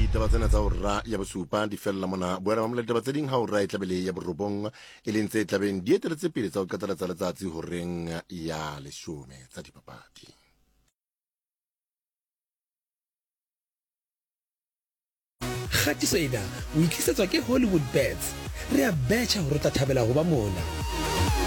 ditaba tsena tsa hora ya bosupa di fella mona boela ba molete ba tseding ha hora e tlabele ya borobong e leng tse tlabeng di eteletse pele tsa ho qetela tsa letsatsi horeng ya 10 tsa dipapadi. Khatiso ena o itlisetswa ke Hollywood Bets. Re a betcha hore o tla thabela ho ba mona.